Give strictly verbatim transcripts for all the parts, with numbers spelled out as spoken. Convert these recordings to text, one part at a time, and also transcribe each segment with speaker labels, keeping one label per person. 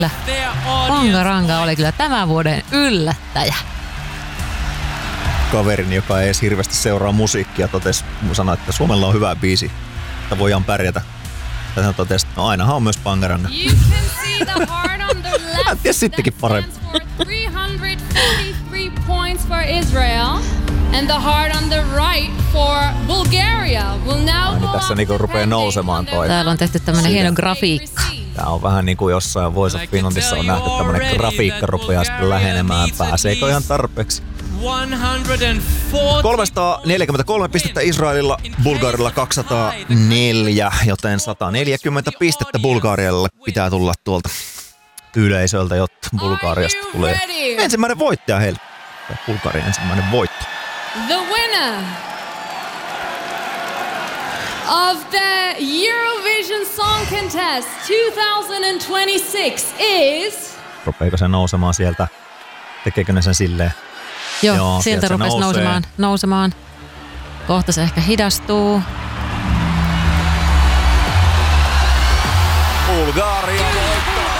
Speaker 1: Bangaranga oli kyllä tämän vuoden yllättäjä.
Speaker 2: Kaverini, joka ei edes hirveästi seuraa musiikkia, totesi, sanoi, että Suomella on hyvä biisi, että voidaan pärjätä. Ja hän totesi, että no ainahan on myös Bangaranga. Hän tiesi sittenkin paremmin.
Speaker 3: three hundred forty-three points for Israel. And the heart on the right for Bulgaria will now
Speaker 2: Aini tässä niinku rupeaa nousemaan toi.
Speaker 1: Täällä on tehty tämmönen hieno grafiikka.
Speaker 2: Tää on vähän niinku jossain Voice of Finlandissa on nähty tämmönen grafiikka rupeaa sitten lähenemään. Pääseekö ihan tarpeeksi? kolmesataaneljäkymmentäkolme pistettä Israelilla, Bulgarilla kaksisataaneljä, joten sata neljäkymmentä pistettä Bulgarialle pitää tulla tuolta yleisöltä, jotta Bulgariasta tulee ensimmäinen voittaja heille. Bulgarian ensimmäinen voitto.
Speaker 3: The winner of the Eurovision Song Contest twenty twenty-six is...
Speaker 2: Rupeeko se nousemaan sieltä? Tekeekö ne sen silleen?
Speaker 1: Joo, Joo sieltä rupesi nousemaan, nousemaan. Kohta se ehkä hidastuu.
Speaker 2: Bulgaria voittaa!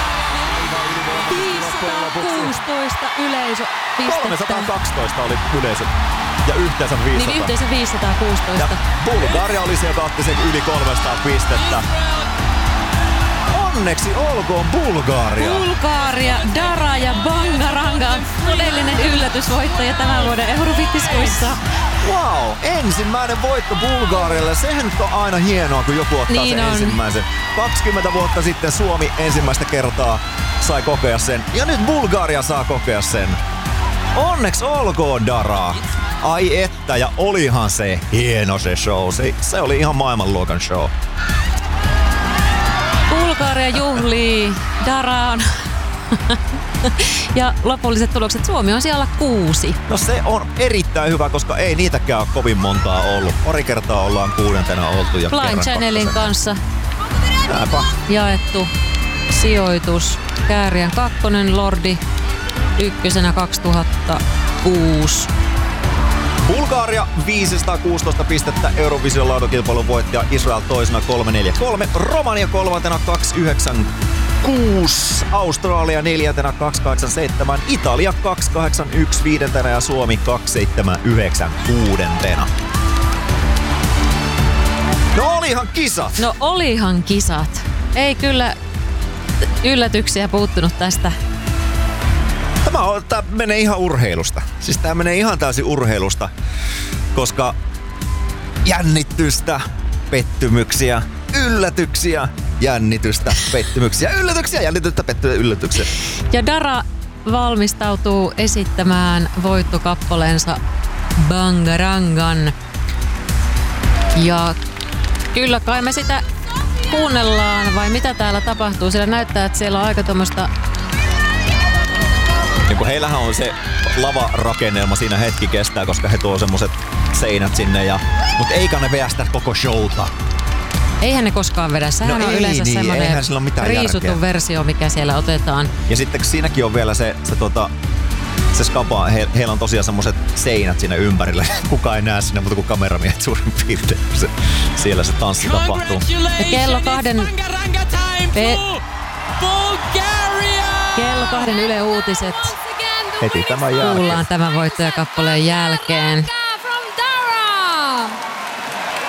Speaker 1: viisisataakuusitoista yleisöpistettä.
Speaker 2: kolmesataakaksitoista oli yleisö ja yhteensä viisisataa.
Speaker 1: Niin yhteensä viisisataakuusitoista.
Speaker 2: Ja Bulgaria oli se, joka otti sen yli kolmesataa pistettä. Onneksi olkoon Bulgaria.
Speaker 1: Bulgaria, Dara ja Bangaranga on todellinen yllätysvoittaja tämän vuoden Euroviisuissa.
Speaker 2: Wow, ensimmäinen voitto Bulgarialle. Sehän nyt on aina hienoa, kun joku ottaa
Speaker 1: niin
Speaker 2: sen
Speaker 1: on.
Speaker 2: ensimmäisen. kaksikymmentä vuotta sitten Suomi ensimmäistä kertaa sai kokea sen. Ja nyt Bulgaria saa kokea sen. Onneksi olkoon, Dara. Ai että, ja olihan se hieno se show. Se, se oli ihan maailmanluokan show.
Speaker 1: Bulgaria juhlii, Dara on. Ja lopulliset tulokset, Suomi on siellä kuusi.
Speaker 2: No se on erittäin hyvä, koska ei niitäkään ole kovin montaa ollut. Pari kertaa ollaan kuudentena oltu ja
Speaker 1: Blind Channelin kanssa
Speaker 2: Näpä.
Speaker 1: jaettu sijoitus. Kääriän kakkonen, Lordi ykkösenä kaksituhattakuusi.
Speaker 2: Bulgaria viisisataakuusitoista pistettä, Eurovision laulukilpailun voittaja, Israel toisena kolme neljä kolme, Romania kolmantena kaksi yhdeksän kuusi, Australia neljäntenä kaksi kahdeksan seitsemän, Italia kaksi kahdeksan yksi viidentenä ja Suomi kaksi seitsemän yhdeksän kuudentena. No olihan kisat!
Speaker 1: No olihan kisat. Ei kyllä yllätyksiä puuttunut tästä.
Speaker 2: Tämä, on, tämä menee ihan urheilusta. Siis tämä menee ihan täysin urheilusta, koska jännitystä, pettymyksiä, yllätyksiä, jännitystä, pettymyksiä, yllätyksiä, jännitystä, pettymyksiä, yllätyksiä.
Speaker 1: Ja Dara valmistautuu esittämään voittokappaleensa Bangarangan. Ja kyllä kai me sitä kuunnellaan, vai mitä täällä tapahtuu? Siellä näyttää, että siellä on aika tuommoista...
Speaker 2: Niin kun heillähän on se lavarakennelma, siinä hetki kestää, koska he tuo semmoset seinät sinne, ja, mutta eikä ne veä sitä koko showta.
Speaker 1: Eihän ne koskaan vedä. Sehän
Speaker 2: no
Speaker 1: on
Speaker 2: ei,
Speaker 1: yleensä
Speaker 2: niin,
Speaker 1: semmoinen riisuttu järkeä. Versio, mikä siellä otetaan.
Speaker 2: Ja sitten siinäkin on vielä se, se, tota, se skapa, he, heillä on tosiaan semmoset seinät siinä ympärillä. Kukaan ei näe sinne, mutta kun kameramiehet suurin piirtein, se, siellä se tanssi tapahtuu.
Speaker 1: Ja kello kahden... Pe- kello kahden Yle Uutiset.
Speaker 2: Heti tämän jälkeen.
Speaker 1: Kuullaan tämän voittajakappaleen jälkeen.